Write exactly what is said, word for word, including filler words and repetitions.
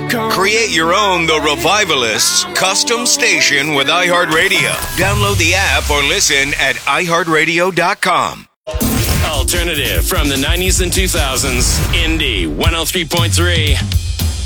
Create your own The Revivalists custom station with iHeartRadio. Download the app or listen at i heart radio dot com. Alternative from the nineties and two thousands. Indie one oh three point three.